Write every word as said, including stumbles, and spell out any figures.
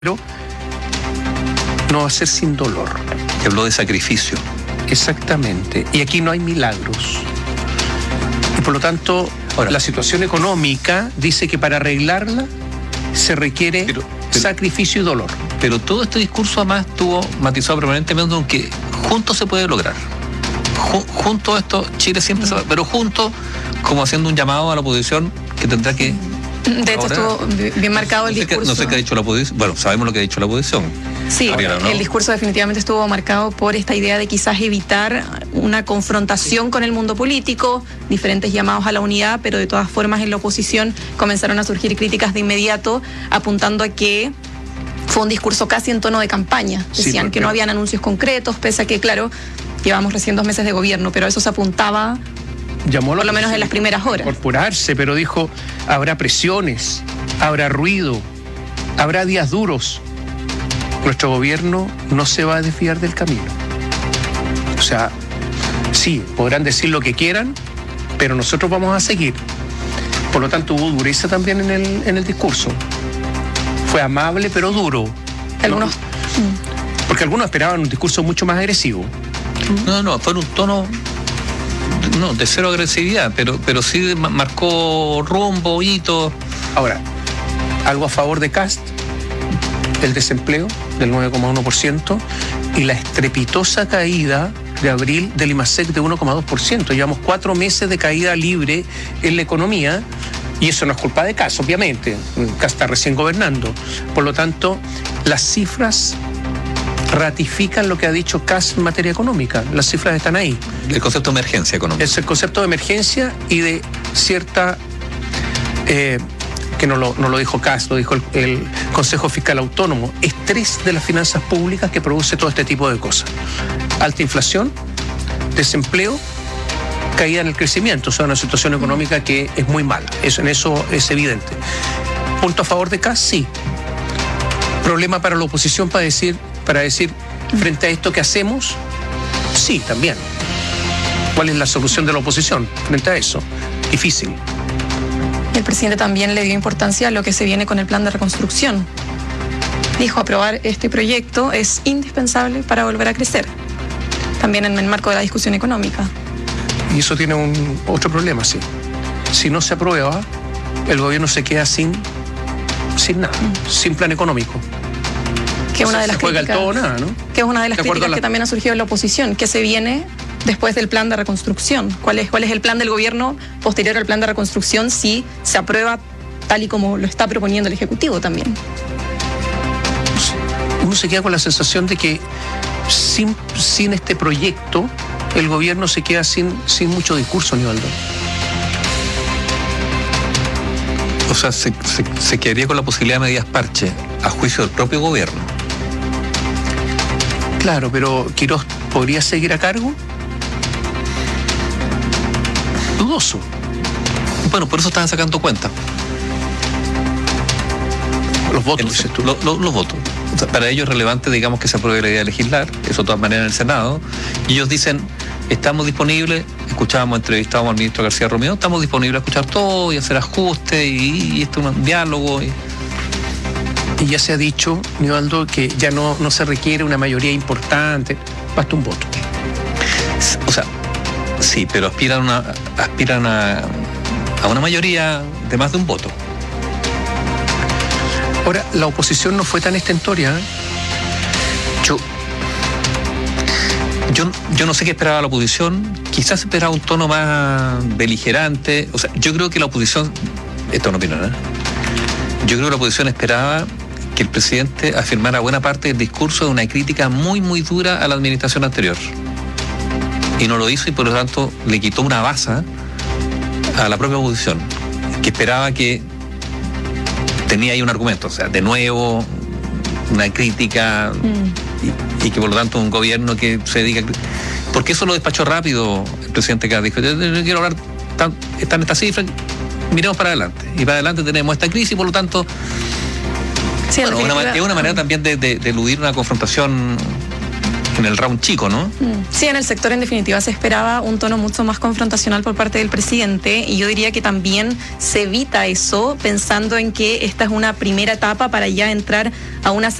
pero no va a ser sin dolor. Habló de sacrificio. Exactamente. Y aquí no hay milagros. Y por lo tanto, ahora, la situación económica dice que para arreglarla se requiere pero, pero, sacrificio y dolor. Pero todo este discurso además estuvo matizado permanentemente en que juntos se puede lograr. Junto a esto, Chile siempre se va, pero juntos, como haciendo un llamado a la oposición que tendrá que... De hecho, estuvo bien marcado el discurso. No sé qué ha dicho la oposición. Bueno, sabemos lo que ha dicho la oposición. Sí, Ariana, ¿no? El discurso definitivamente estuvo marcado por esta idea de quizás evitar una confrontación con el mundo político, diferentes llamados a la unidad, pero de todas formas en la oposición comenzaron a surgir críticas de inmediato, apuntando a que fue un discurso casi en tono de campaña. Decían sí, que no habían anuncios concretos, pese a que, claro, llevamos recién dos meses de gobierno, pero eso se apuntaba... Llamó por lo menos en las primeras horas. Incorporarse, pero dijo, habrá presiones, habrá ruido, habrá días duros. Nuestro gobierno no se va a desviar del camino. O sea, sí, podrán decir lo que quieran, pero nosotros vamos a seguir. Por lo tanto, hubo dureza también en el, en el discurso. Fue amable, pero duro. Algunos... Porque algunos esperaban un discurso mucho más agresivo. No, no, fue un tono... No, de cero agresividad, pero, pero sí marcó rumbo, hito. Ahora, algo a favor de Kast, el desempleo del nueve coma uno por ciento y la estrepitosa caída de abril del IMASEC de uno coma dos por ciento. Llevamos cuatro meses de caída libre en la economía y eso no es culpa de Kast, obviamente. Kast está recién gobernando. Por lo tanto, las cifras ratifican lo que ha dicho Kast en materia económica. Las cifras están ahí. El concepto de emergencia económica. Es el concepto de emergencia y de cierta... Eh, que no lo, no lo dijo Kast, lo dijo el, el Consejo Fiscal Autónomo, estrés de las finanzas públicas que produce todo este tipo de cosas. Alta inflación, desempleo, caída en el crecimiento, o sea, una situación económica que es muy mala. Eso, en eso es evidente. Punto a favor de Kast, sí. Problema para la oposición para decir... para decir, frente a esto que hacemos, sí, también. ¿Cuál es la solución de la oposición frente a eso? Difícil. El presidente también le dio importancia a lo que se viene con el plan de reconstrucción. Dijo, aprobar este proyecto es indispensable para volver a crecer, también en el marco de la discusión económica. Y eso tiene un otro problema, sí. Si no se aprueba, el gobierno se queda sin, sin nada, mm. sin plan económico. Que, o sea, una de las se juega críticas, el todo nada, ¿no? Que es una de las de críticas la... que también ha surgido en la oposición, que se viene después del plan de reconstrucción. ¿Cuál es, cuál es el plan del gobierno posterior al plan de reconstrucción si se aprueba tal y como lo está proponiendo el Ejecutivo también? Uno se queda con la sensación de que sin, sin este proyecto el gobierno se queda sin, sin mucho discurso, Nivaldo. O sea, se, se, se quedaría con la posibilidad de medidas parche a juicio del propio gobierno. Claro, pero ¿Quirós podría seguir a cargo? Dudoso. Bueno, por eso estaban sacando cuenta. Los votos, el, dices tú. Lo, lo, los votos. O sea, para ellos es relevante, digamos, que se apruebe la idea de legislar, eso de todas maneras en el Senado, y ellos dicen, estamos disponibles, escuchábamos, entrevistábamos al ministro García Romero, estamos disponibles a escuchar todo y hacer ajustes, y, y esto es un diálogo. Y... Y ya se ha dicho, Nivaldo, que ya no, no se requiere una mayoría importante, basta un voto. O sea, sí, pero aspiran, una, aspiran a, a una mayoría de más de un voto. Ahora, la oposición no fue tan estentoria. ¿eh? Yo, yo, yo no sé qué esperaba la oposición, quizás esperaba un tono más beligerante. O sea, yo creo que la oposición, esto no opino, ¿eh? Yo creo que la oposición esperaba que el presidente afirmara buena parte del discurso de una crítica muy, muy dura a la administración anterior. Y no lo hizo y por lo tanto le quitó una baza a la propia oposición, que esperaba que tenía ahí un argumento, o sea, de nuevo, una crítica mm. y, y que por lo tanto un gobierno que se dedica... Porque eso lo despachó rápido el presidente que dijo, yo no quiero hablar, tan, están estas cifras, miremos para adelante. Y para adelante tenemos esta crisis, por lo tanto... Sí, bueno, una, es una manera también de, de, de eludir una confrontación en el round chico, ¿no? Sí, en el sector en definitiva se esperaba un tono mucho más confrontacional por parte del presidente, y yo diría que también se evita eso pensando en que esta es una primera etapa para ya entrar a una